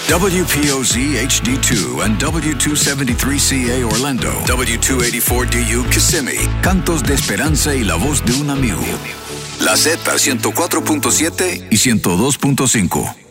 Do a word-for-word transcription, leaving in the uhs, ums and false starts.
W P O Z H D two and W two seventy-three C A Orlando, W two eighty-four D U Kissimmee, cantos de esperanza y la voz de un amigo. La Z ciento cuatro punto siete y ciento dos punto cinco.